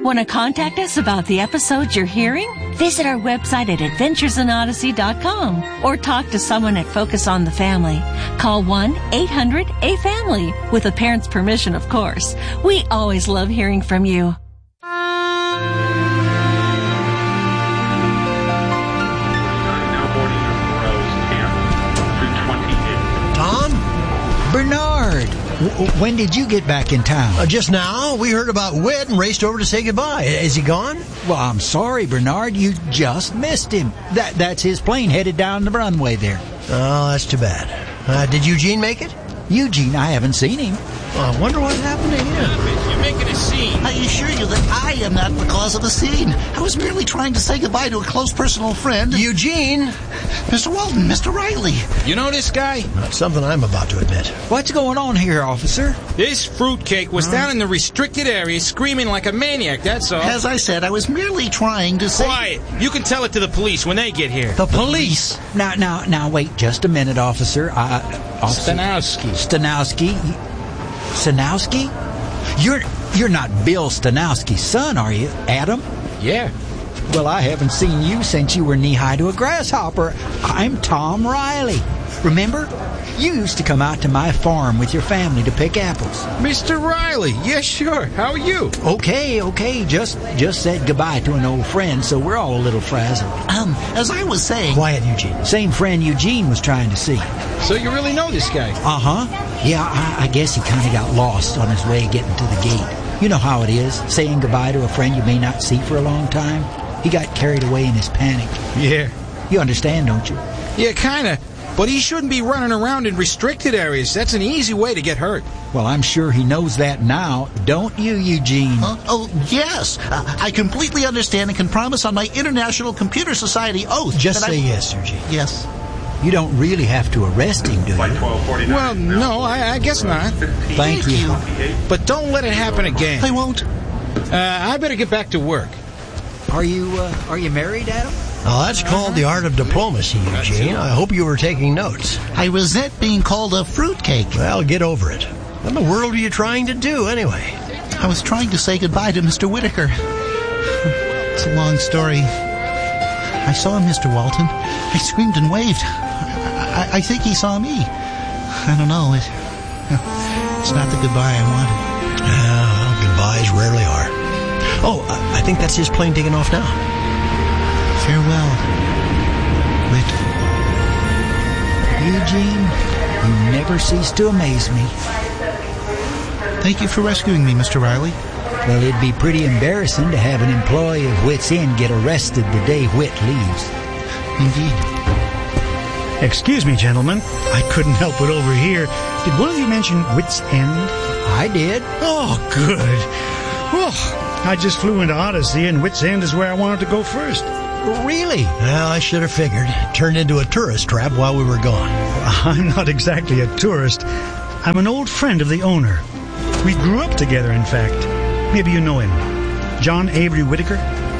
Want to contact us about the episodes you're hearing? Visit our website at adventuresinodyssey.com or talk to someone at Focus on the Family. Call 1-800-A-FAMILY with a parent's permission, of course. We always love hearing from you. Bernard, when did you get back in town? Just now. We heard about Whit and raced over to say goodbye. Is he gone? Well, I'm sorry, Bernard. You just missed him. That's his plane headed down the runway there. Oh, that's too bad. Did Eugene make it? Eugene, I haven't seen him. I wonder what happened to him. You're making a scene. I assure you that I am not the cause of the scene. I was merely trying to say goodbye to a close personal friend. Eugene! Mr. Walton, Mr. Riley. You know this guy? Not something I'm about to admit. What's going on here, officer? This fruitcake was down in the restricted area screaming like a maniac, that's all. As I said, I was merely trying to say... Quiet! You can tell it to the police when they get here. The police? Now, wait just a minute, officer. Stanowski? You're not Bill Stanowski's son, are you, Adam? Yeah. Well, I haven't seen you since you were knee-high to a grasshopper. I'm Tom Riley. Remember? You used to come out to my farm with your family to pick apples. Mr. Riley, yeah, sure. How are you? Okay. Just said goodbye to an old friend, so we're all a little frazzled. As I was saying... Quiet, Eugene. Same friend Eugene was trying to see. So you really know this guy? Uh-huh. Yeah, I guess he kind of got lost on his way getting to the gate. You know how it is, saying goodbye to a friend you may not see for a long time. He got carried away in his panic. Yeah. You understand, don't you? Yeah, kind of. But he shouldn't be running around in restricted areas. That's an easy way to get hurt. Well, I'm sure he knows that now. Don't you, Eugene? Yes. I completely understand and can promise on my International Computer Society oath. Just say yes, Eugene. Yes. You don't really have to arrest him, do you? Well, no, I guess not. Thank you. But don't let it happen again. I won't. I better get back to work. Are you married, Adam? Oh, that's called the art of diplomacy, Eugene. I hope you were taking notes. I resent being called a fruitcake. Well, get over it. What in the world are you trying to do, anyway? I was trying to say goodbye to Mr. Whitaker. It's a long story. I saw him, Mr. Walton. I screamed and waved. I think he saw me. I don't know. It's not the goodbye I wanted. Well, goodbyes rarely are. Oh, I think that's his plane taking off now. Farewell, Whit. Eugene, you never cease to amaze me. Thank you for rescuing me, Mr. Riley. Well, it'd be pretty embarrassing to have an employee of Whit's End get arrested the day Whit leaves. Indeed. Excuse me, gentlemen. I couldn't help but overhear. Did one of you mention Whit's End? I did. Oh, good. Well, I just flew into Odyssey, and Whit's End is where I wanted to go first. Really? Well, I should have figured. It turned into a tourist trap while we were gone. I'm not exactly a tourist. I'm an old friend of the owner. We grew up together, in fact. Maybe you know him. John Avery Whitaker.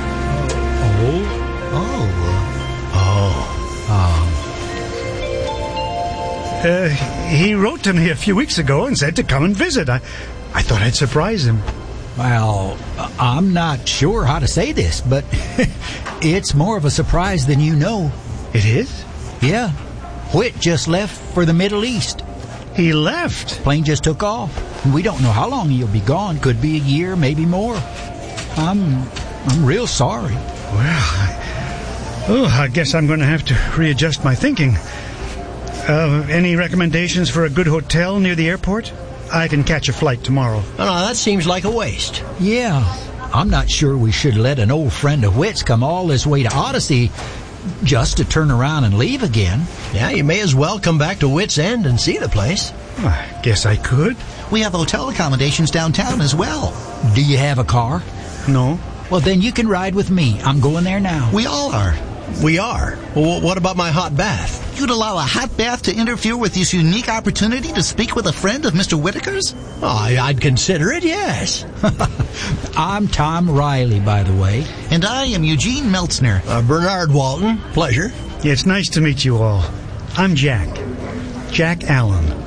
He wrote to me a few weeks ago and said to come and visit. I thought I'd surprise him. Well, I'm not sure how to say this, but it's more of a surprise than you know. It is? Yeah. Whit just left for the Middle East. He left? Plane just took off. We don't know how long he'll be gone. Could be a year, maybe more. I'm real sorry. Well, I guess I'm going to have to readjust my thinking. Any recommendations for a good hotel near the airport? I can catch a flight tomorrow. Oh, no, that seems like a waste. Yeah. I'm not sure we should let an old friend of Whit's come all this way to Odyssey just to turn around and leave again. Yeah, you may as well come back to Whit's End and see the place. I guess I could. We have hotel accommodations downtown as well. Do you have a car? No. Well, then you can ride with me. I'm going there now. We all are. We are? Well, what about my hot bath? You'd allow a hot bath to interfere with this unique opportunity to speak with a friend of Mr. Whitaker's? Oh, I'd consider it, yes. I'm Tom Riley, by the way. And I am Eugene Meltzner. Bernard Walton. Pleasure. It's nice to meet you all. I'm Jack. Jack Allen.